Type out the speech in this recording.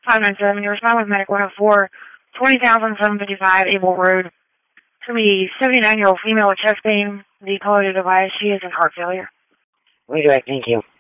597, you respond with Medic 104, 20,755 Able Road. To be 79-year-old female with chest pain, the caller device, she is in heart failure. Right, thank you.